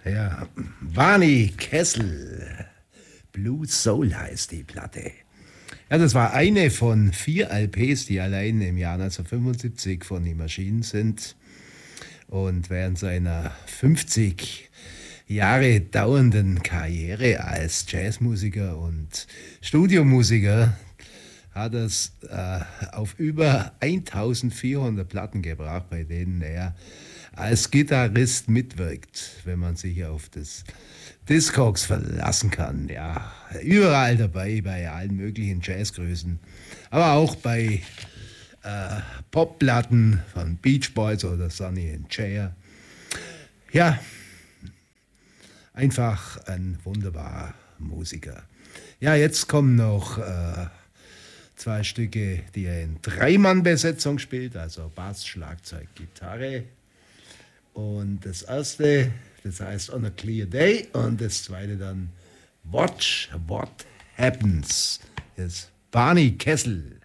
Ja, Barney Kessel. Blue Soul heißt die Platte. Ja, das war eine von 4 LPs, die allein im Jahr 1975 von den Maschinen sind. Und während seiner 50 Jahre dauernden Karriere als Jazzmusiker und Studiomusiker hat es auf über 1400 Platten gebracht, bei denen er als Gitarrist mitwirkt, wenn man sich auf das Discogs verlassen kann. Ja, überall dabei, bei allen möglichen Jazzgrößen, aber auch bei Popplatten von Beach Boys oder Sonny and Cher. Ja, einfach ein wunderbarer Musiker. Ja, jetzt kommen noch 2 Stücke, die er in Dreimann-Besetzung spielt, also Bass, Schlagzeug, Gitarre. Und das erste, das heißt On a Clear Day, und das zweite dann Watch What Happens. Das ist Barney Kessel.